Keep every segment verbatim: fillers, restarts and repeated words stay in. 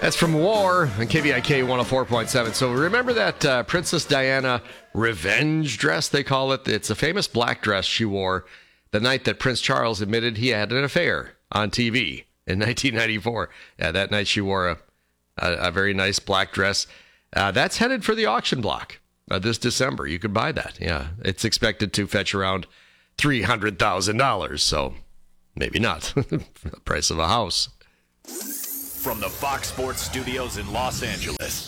That's from War on K V I K one oh four point seven. So remember that uh, Princess Diana revenge dress, they call it? It's a famous black dress she wore the night that Prince Charles admitted he had an affair on T V in nineteen ninety-four. Yeah, that night she wore a, a, a very nice black dress. Uh, that's headed for the auction block uh, this December. You could buy that. Yeah, it's expected to fetch around three hundred thousand dollars. So maybe not the price of a house. From the Fox Sports Studios in Los Angeles,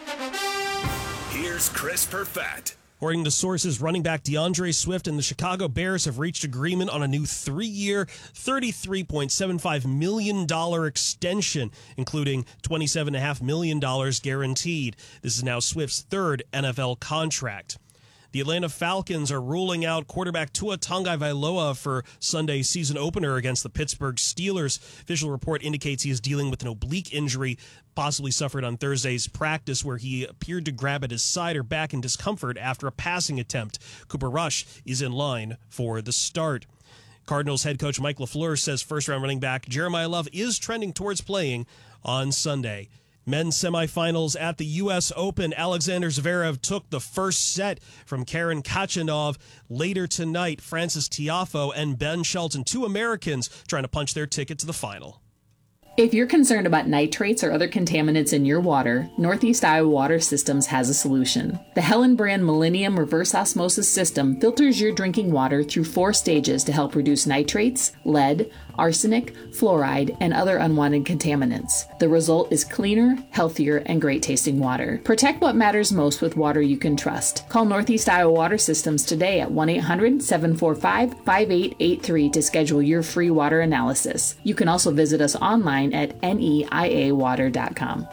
here's Chris Perfett. According to sources, running back DeAndre Swift and the Chicago Bears have reached agreement on a new three-year, thirty-three point seven five million dollars extension, including twenty-seven point five million dollars guaranteed. This is now Swift's third N F L contract. The Atlanta Falcons are ruling out quarterback Tua Tagovailoa for Sunday's season opener against the Pittsburgh Steelers. Official report indicates he is dealing with an oblique injury, possibly suffered on Thursday's practice, where he appeared to grab at his side or back in discomfort after a passing attempt. Cooper Rush is in line for the start. Cardinals head coach Mike LaFleur says first-round running back Jeremiah Love is trending towards playing on Sunday. Men's semifinals at the U S Open. Alexander Zverev took the first set from Karen Khachanov. Later tonight, Francis Tiafoe and Ben Shelton, two Americans, trying to punch their ticket to the final. If you're concerned about nitrates or other contaminants in your water, Northeast Iowa Water Systems has a solution. The Helen brand Millennium Reverse Osmosis System filters your drinking water through four stages to help reduce nitrates, lead, arsenic, fluoride, and other unwanted contaminants. The result is cleaner, healthier, and great-tasting water. Protect what matters most with water you can trust. Call Northeast Iowa Water Systems today at one eight hundred seven four five five eight eight three to schedule your free water analysis. You can also visit us online at N E I A water dot com.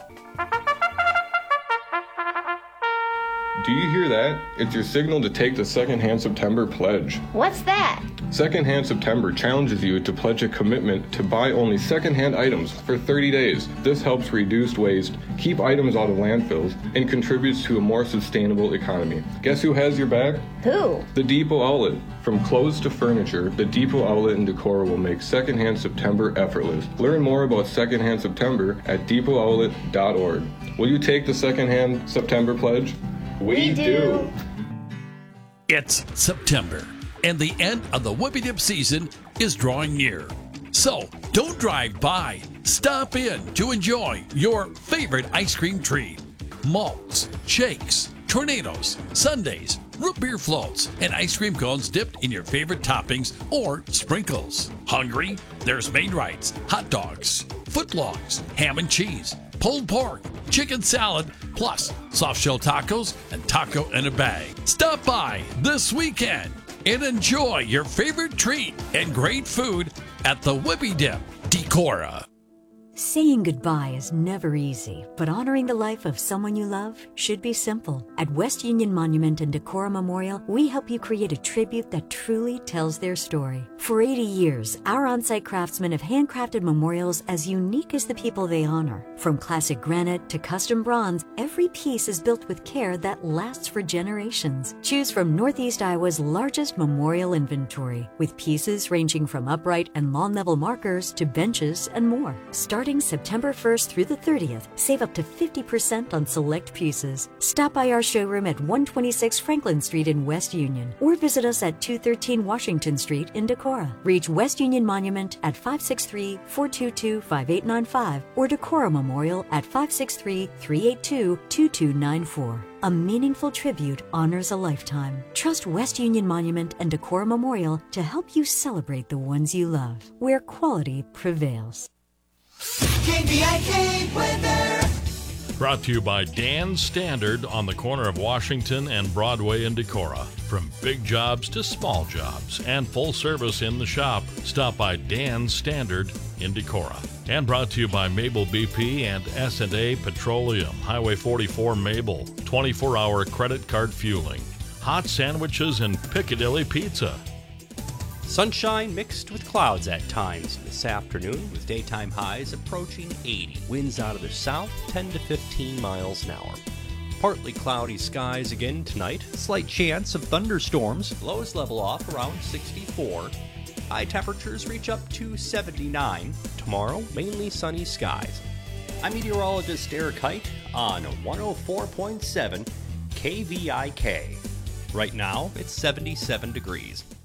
Do you hear that? It's your signal to take the Secondhand September pledge. What's that? Secondhand September challenges you to pledge a commitment to buy only secondhand items for thirty days. This helps reduce waste, keep items out of landfills, and contributes to a more sustainable economy. Guess who has your back? Who? The Depot Outlet. From clothes to furniture, the Depot Outlet in Decorah will make Secondhand September effortless. Learn more about Secondhand September at depot outlet dot org. Will you take the Secondhand September pledge? We, we do. do. It's September, and the end of the Whippy Dip season is drawing near. So don't drive by. Stop in to enjoy your favorite ice cream treat. Malts, shakes, tornadoes, sundaes, root beer floats, and ice cream cones dipped in your favorite toppings or sprinkles. Hungry? There's Maid-Rites, hot dogs, footlongs, ham and cheese, pulled pork, chicken salad, plus soft shell tacos and taco in a bag. Stop by this weekend and enjoy your favorite treat and great food at the Whippy Dip, Decorah. Saying goodbye is never easy, but honoring the life of someone you love should be simple. At West Union Monument and Decorah Memorial, we help you create a tribute that truly tells their story. For eighty years, our on-site craftsmen have handcrafted memorials as unique as the people they honor. From classic granite to custom bronze, every piece is built with care that lasts for generations. Choose from Northeast Iowa's largest memorial inventory, with pieces ranging from upright and lawn-level markers to benches and more. Starting September first through the thirtieth, save up to fifty percent on select pieces. Stop by our showroom at one twenty-six Franklin Street in West Union, or visit us at two thirteen Washington Street in Decorah. Reach West Union Monument at five six three, four two two, five eight nine five or Decorah Memorial at five six three, three eight two, two two nine four. A meaningful tribute honors a lifetime. Trust West Union Monument and Decorah Memorial to help you celebrate the ones you love, where quality prevails. K V I K weather. Brought to you by Dan's Standard on the corner of Washington and Broadway in Decorah. From big jobs to small jobs and full service in the shop, stop by Dan's Standard in Decorah. And brought to you by Mabel B P and S and A Petroleum, Highway forty-four Mabel, twenty-four hour credit card fueling. Hot sandwiches and Piccadilly Pizza. Sunshine mixed with clouds at times this afternoon, with daytime highs approaching eighty. Winds out of the south, ten to fifteen miles an hour. Partly cloudy skies again tonight. Slight chance of thunderstorms. Lows level off around sixty-four. High temperatures reach up to seventy-nine. Tomorrow, mainly sunny skies. I'm meteorologist Eric Height on one oh four point seven K V I K. Right now, it's seventy-seven degrees.